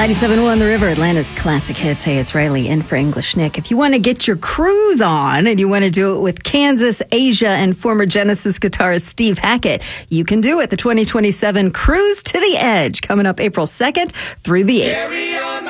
97.1 The River, Atlanta's classic hits. Hey, it's Riley in for English Nick. If you want to get your cruise on and you want to do it with Kansas, Asia, and former Genesis guitarist Steve Hackett, you can do it. The 2027 Cruise to the Edge coming up April 2nd through the 8th.